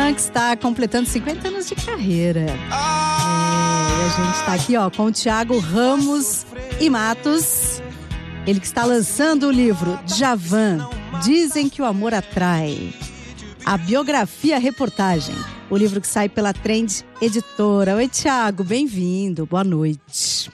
Djavan, que está completando 50 anos de carreira. E a gente está aqui, com o Thiago Ramos e Matos. Ele que está lançando o livro Djavan, Dizem que o Amor Atrai. A biografia reportagem. O livro que sai pela Trend Editora. Oi, Thiago, bem-vindo. Boa noite.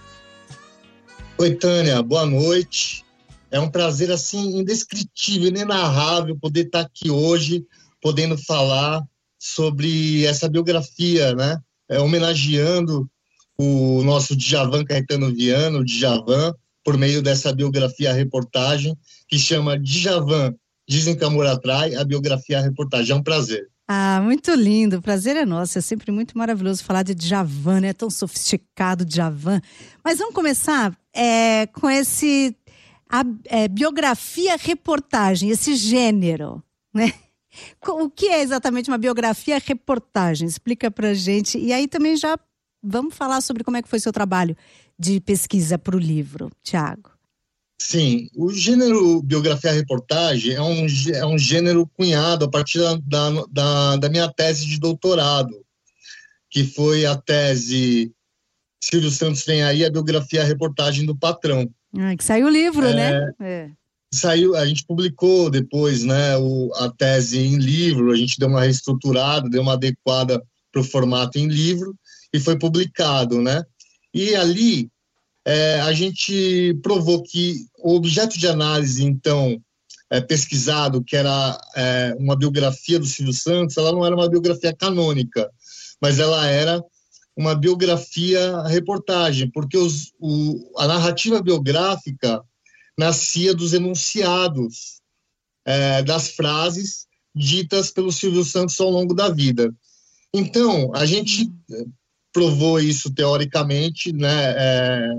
Oi, Tânia, boa noite. É um prazer, assim, indescritível, inenarrável poder estar aqui hoje, podendo falar sobre essa biografia, né? Homenageando o nosso Djavan Caetano Viana, o Djavan, por meio dessa biografia reportagem, que chama Djavan, Dizem que o Amor Atrai, a biografia reportagem. É um prazer. Ah, muito lindo, o prazer é nosso, é sempre muito maravilhoso falar de Djavan, né? Tão sofisticado Djavan. Mas vamos começar com esse biografia reportagem, esse gênero, né? O que é exatamente uma biografia reportagem? Explica pra gente. E aí também já vamos falar sobre como é que foi seu trabalho de pesquisa para o livro, Thiago. Sim, o gênero biografia-reportagem é um gênero cunhado a partir da minha tese de doutorado, que foi a tese Silvio Santos Vem Aí, a biografia-reportagem do Patrão. Que saiu o livro, né? Saiu, a gente publicou depois, né, a tese em livro, a gente deu uma reestruturada, deu uma adequada para o formato em livro e foi publicado, né? E ali a gente provou que o objeto de análise, então, pesquisado, que era uma biografia do Silvio Santos, ela não era uma biografia canônica, mas ela era uma biografia-reportagem, porque a narrativa biográfica nascia dos enunciados, das frases ditas pelo Silvio Santos ao longo da vida. Então, a gente provou isso teoricamente, né,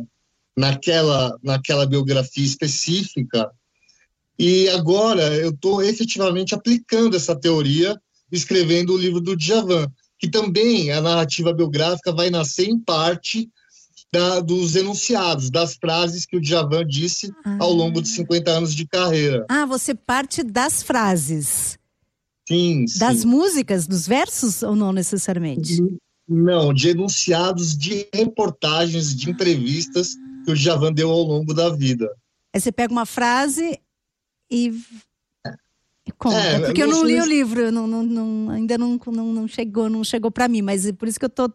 naquela biografia específica, e agora eu estou efetivamente aplicando essa teoria, escrevendo o livro do Djavan, que também a narrativa biográfica vai nascer em parte dos enunciados, das frases que o Djavan disse ao longo de 50 anos de carreira. Você parte das frases? Sim. Das músicas, dos versos, ou não necessariamente? Não, de enunciados de reportagens, de entrevistas que o Djavan deu ao longo da vida. Aí você pega uma frase e conta. Porque eu não li o livro, ainda não chegou para mim, mas é por isso que eu estou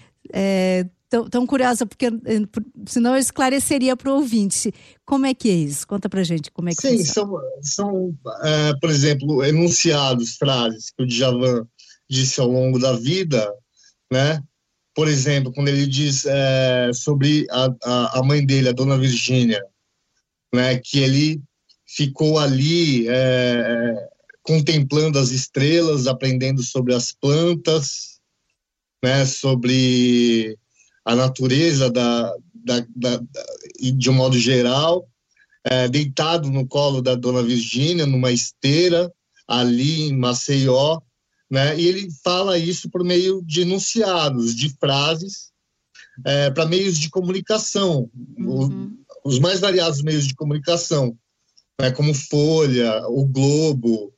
tão curiosa, porque senão eu esclareceria para o ouvinte. Como é que é isso? Conta pra gente como é que funciona. São por exemplo, enunciados, frases que o Djavan disse ao longo da vida, né? Por exemplo, quando ele diz sobre a mãe dele, a Dona Virgínia, né? Que ele ficou ali contemplando as estrelas, aprendendo sobre as plantas, né? Sobre a natureza de um modo geral, deitado no colo da Dona Virgínia, numa esteira, ali em Maceió, né? E ele fala isso por meio de enunciados, de frases, para meios de comunicação, os mais variados meios de comunicação, né? Como Folha, o Globo,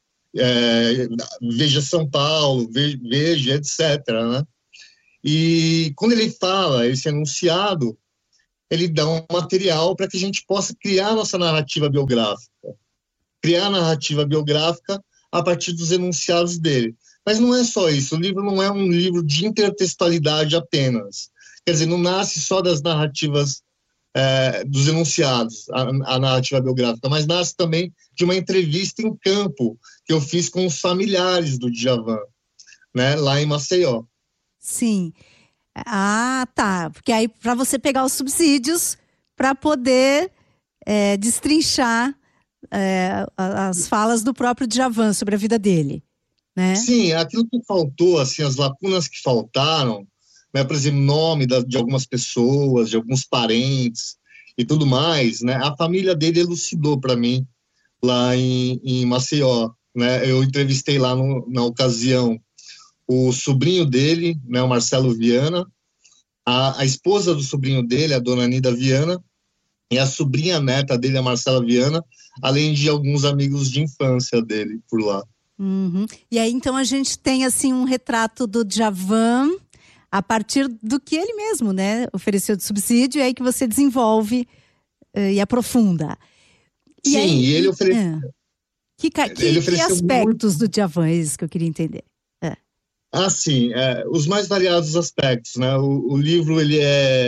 Veja São Paulo, Veja, etc., né? E quando ele fala esse enunciado, ele dá um material para que a gente possa criar nossa narrativa biográfica. Criar a narrativa biográfica a partir dos enunciados dele. Mas não é só isso, o livro não é um livro de intertextualidade apenas. Quer dizer, não nasce só das narrativas, dos enunciados, a narrativa biográfica, mas nasce também de uma entrevista em campo que eu fiz com os familiares do Djavan, né, lá em Maceió. Sim. Tá. Porque aí para você pegar os subsídios para poder destrinchar as falas do próprio Djavan sobre a vida dele, né? Sim, aquilo que faltou, assim, as lacunas que faltaram, né, por exemplo, nome de algumas pessoas, de alguns parentes e tudo mais, né? A família dele elucidou para mim lá em Maceió, né? Eu entrevistei lá na ocasião o sobrinho dele, né, o Marcelo Viana, a esposa do sobrinho dele, a dona Nida Viana, e a sobrinha neta dele, a Marcela Viana, além de alguns amigos de infância dele por lá. Uhum. E aí, então, a gente tem, assim, um retrato do Djavan a partir do que ele mesmo, né, ofereceu de subsídio, e aí que você desenvolve e aprofunda. E Sim, aí, e ele ele que ofereceu muito. aspectos do Djavan, é isso que eu queria entender. Sim, os mais variados aspectos, né? O livro ele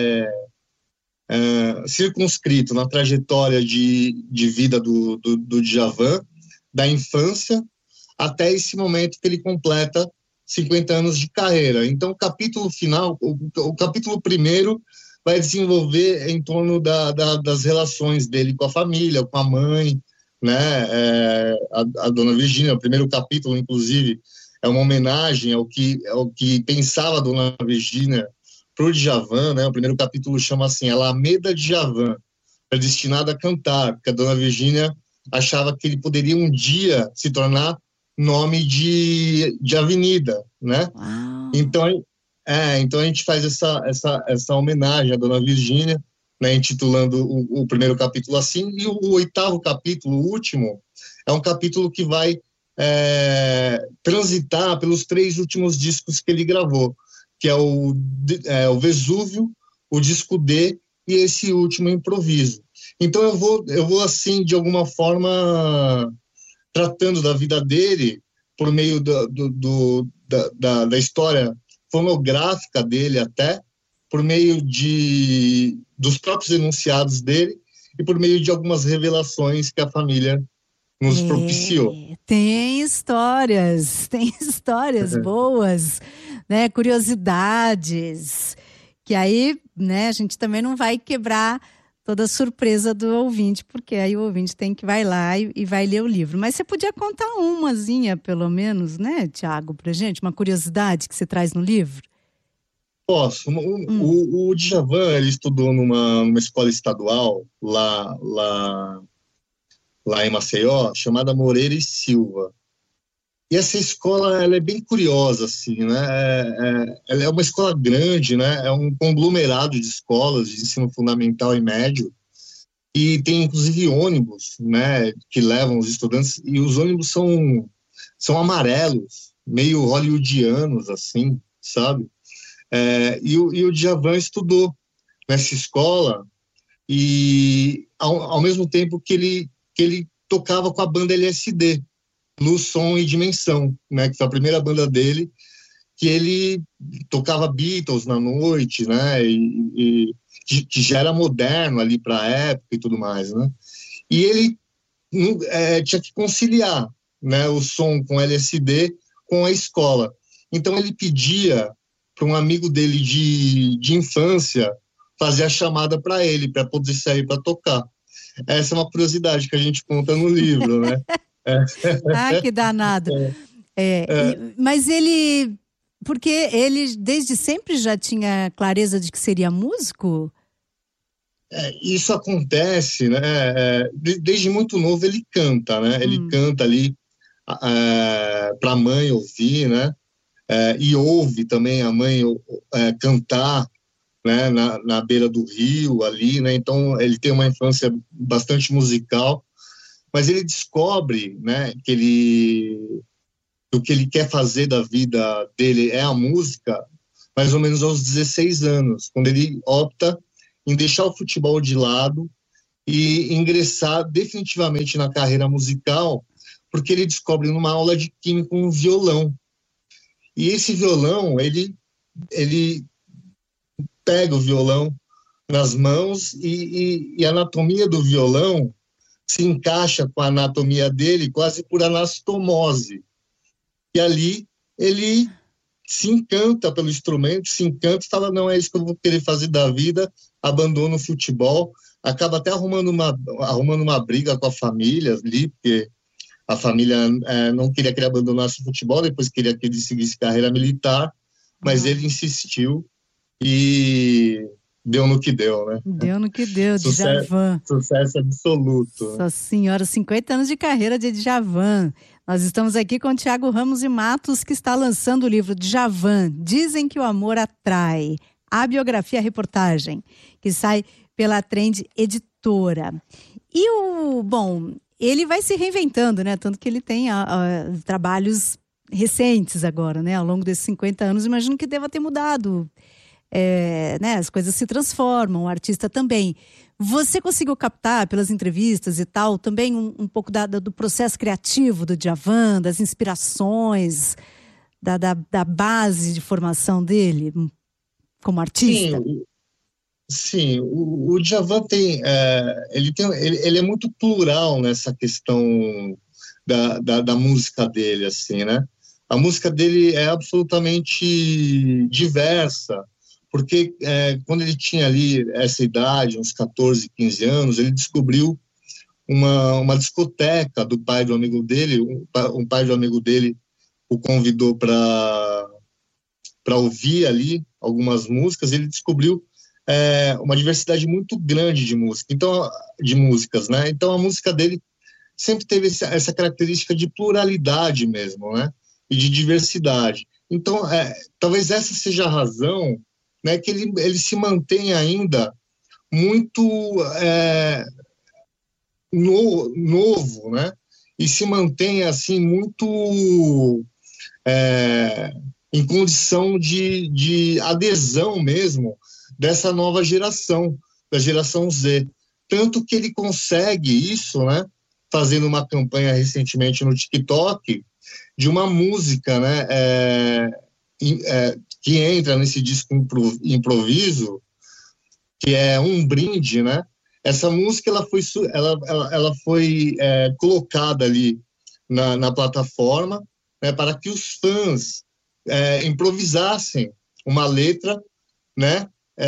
é circunscrito na trajetória de vida do Djavan, da infância até esse momento que ele completa 50 anos de carreira. Então, o capítulo final, o capítulo primeiro vai desenvolver em torno das relações dele com a família, com a mãe, né? A Dona Virgínia, o primeiro capítulo, inclusive, é uma homenagem ao que pensava a Dona Virgínia para o Djavan, né? O primeiro capítulo chama assim, a Alameda Djavan, predestinada a cantar, porque a Dona Virgínia achava que ele poderia um dia se tornar nome de avenida, né? Uau. Então a gente faz essa homenagem à Dona Virgínia, né, intitulando o primeiro capítulo assim, e o oitavo capítulo, o último, é um capítulo que vai transitar pelos 3 últimos discos que ele gravou, que é o Vesúvio, o disco D e esse último Improviso. Então eu vou assim, de alguma forma, tratando da vida dele por meio da história fonográfica dele até, por meio dos próprios enunciados dele e por meio de algumas revelações que a família nos propiciou. Tem histórias boas, né? Curiosidades, que aí, né, a gente também não vai quebrar toda a surpresa do ouvinte, porque aí o ouvinte vai lá e vai ler o livro. Mas você podia contar umazinha, pelo menos, né, Tiago, pra gente? Uma curiosidade que você traz no livro? Posso. O Djavan, ele estudou numa escola estadual lá em Maceió, chamada Moreira e Silva. E essa escola, ela é bem curiosa, assim, né? Ela é uma escola grande, né? É um conglomerado de escolas de ensino fundamental e médio, e tem inclusive ônibus, né? Que levam os estudantes, e os ônibus são amarelos, meio hollywoodianos, assim, sabe? E o Djavan estudou nessa escola, e ao mesmo tempo que ele tocava com a banda LSD, Luz, Som e Dimensão, né, que foi a primeira banda dele, que ele tocava Beatles na noite, né, e que já era moderno ali para a época e tudo mais, né. E ele tinha que conciliar, né, o som com LSD com a escola. Então ele pedia para um amigo dele de infância fazer a chamada para ele, para poder sair para tocar. Essa é uma curiosidade que a gente conta no livro, né? Ah, que danado. Mas ele... Porque ele, desde sempre, já tinha clareza de que seria músico? Isso acontece, né? Desde muito novo ele canta, né? Ele canta ali para a mãe ouvir, né? E ouve também a mãe cantar, né? Na beira do rio ali, né? Então ele tem uma infância bastante musical, mas ele descobre, né? O que ele quer fazer da vida dele é a música, mais ou menos aos 16 anos, quando ele opta em deixar o futebol de lado e ingressar definitivamente na carreira musical, porque ele descobre numa aula de química um violão. E esse violão, ele pega o violão nas mãos e a anatomia do violão se encaixa com a anatomia dele quase por anastomose. E ali ele se encanta pelo instrumento, se encanta e fala, não, é isso que eu vou querer fazer da vida, abandona o futebol, acaba até arrumando uma briga com a família ali, porque a família não queria que ele abandonasse o futebol, depois queria que ele seguisse carreira militar, mas ele insistiu e deu no que deu, né? Deu no que deu, Djavan. Sucesso absoluto. Nossa senhora, 50 anos de carreira de Djavan. Nós estamos aqui com o Tiago Ramos e Matos, que está lançando o livro Djavan, Dizem que o Amor Atrai, a biografia, a reportagem, que sai pela Trend Editora. ele vai se reinventando, né? Tanto que ele tem trabalhos recentes agora, né? Ao longo desses 50 anos, imagino que deva ter mudado. Né? As coisas se transformam, o artista também. Você conseguiu captar pelas entrevistas e tal também um pouco do processo criativo do Djavan, das inspirações, da base de formação dele como artista? Sim, o Djavan ele é muito plural nessa questão da música dele, assim, né? A música dele é absolutamente diversa, porque quando ele tinha ali essa idade, uns 14, 15 anos, ele descobriu uma discoteca do pai do amigo dele. Um pai do amigo dele o convidou para ouvir ali algumas músicas. Ele descobriu uma diversidade muito grande de músicas, né? Então a música dele sempre teve essa característica de pluralidade mesmo, né? E de diversidade. Então talvez essa seja a razão, né, que ele se mantém ainda muito novo, né? E se mantém assim muito em condição de adesão mesmo dessa nova geração, da geração Z. Tanto que ele consegue isso, né? Fazendo uma campanha recentemente no TikTok de uma música, né? Que entra nesse disco improviso, que é Um Brinde, né? Essa música ela foi colocada ali na plataforma, né, para que os fãs improvisassem uma letra, né?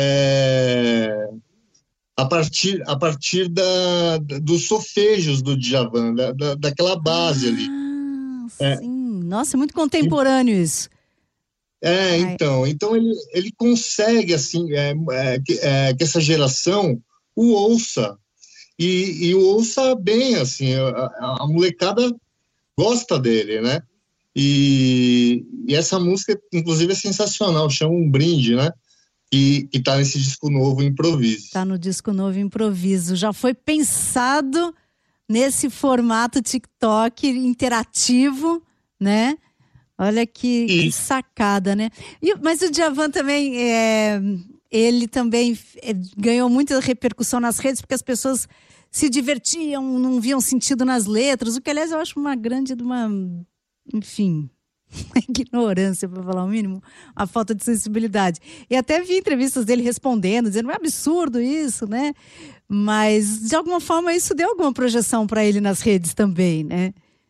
A partir dos solfejos do Djavan, daquela base ali. Sim. Nossa, muito contemporâneo isso. Então ele consegue, assim, que essa geração o ouça, e o ouça bem, assim, a molecada gosta dele, né? E essa música, inclusive, é sensacional, chama Um Brinde, né? Que tá nesse disco novo, Improviso. Tá no disco novo, Improviso. Já foi pensado nesse formato TikTok interativo, né? Olha que sacada, né? Mas o Djavan também, ele também ganhou muita repercussão nas redes, porque as pessoas se divertiam, não viam sentido nas letras, o que, aliás, eu acho uma grande, enfim, ignorância, para falar o mínimo, a falta de sensibilidade. E até vi entrevistas dele respondendo, dizendo, é absurdo isso, né? Mas, de alguma forma, isso deu alguma projeção para ele nas redes também, né?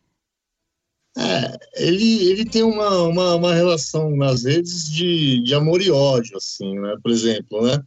Ele tem uma relação nas redes de amor e ódio, assim, né? Por exemplo, né?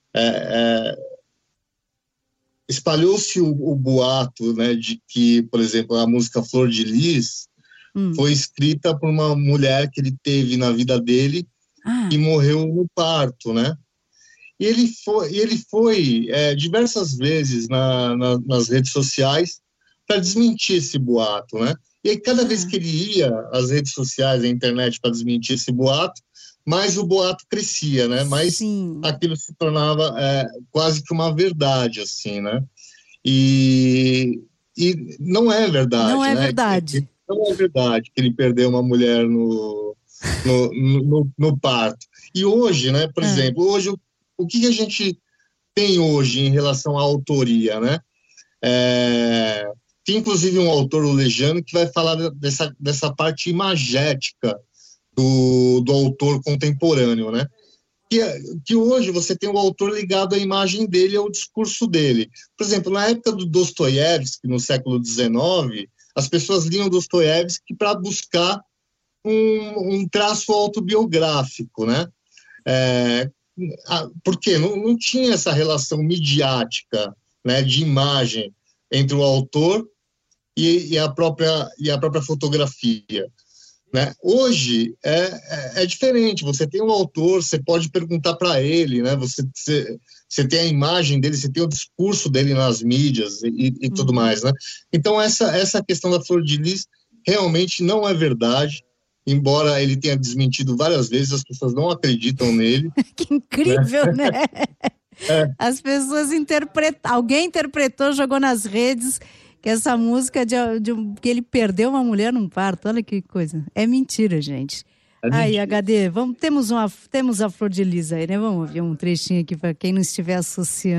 Espalhou-se o boato, né, de que, por exemplo, a música Flor de Lis foi escrita por uma mulher que ele teve na vida dele e morreu no parto, né? E ele foi diversas vezes nas redes sociais para desmentir esse boato, né? E aí, cada vez que ele ia às redes sociais, à internet, para desmentir esse boato, mais o boato crescia, né? Mais aquilo se tornava quase que uma verdade, assim, né? E não é verdade, não é né? verdade. Não é verdade que ele perdeu uma mulher no parto. E hoje, né? Por exemplo, hoje, o que a gente tem hoje em relação à autoria, né? Tem inclusive um autor, o Lejano, que vai falar dessa parte imagética do autor contemporâneo, né? Que hoje você tem o autor ligado à imagem dele, ao discurso dele. Por exemplo, na época do Dostoiévski, no século XIX, as pessoas liam Dostoiévski para buscar um traço autobiográfico, né? Porque não tinha essa relação midiática, né, de imagem entre o autor e a própria fotografia, né? Hoje é diferente. Você tem um autor, você pode perguntar para ele, né? Você tem a imagem dele, você tem o discurso dele nas mídias e tudo mais, né? Então essa questão da Flor de Lis realmente não é verdade, embora ele tenha desmentido várias vezes, as pessoas não acreditam nele. Que incrível, né? As pessoas alguém interpretou, jogou nas redes que essa música que ele perdeu uma mulher num parto. Olha que coisa. É mentira, gente. Aí, HD, temos a Flor de Lis aí, né? Vamos ouvir um trechinho aqui para quem não estiver associando.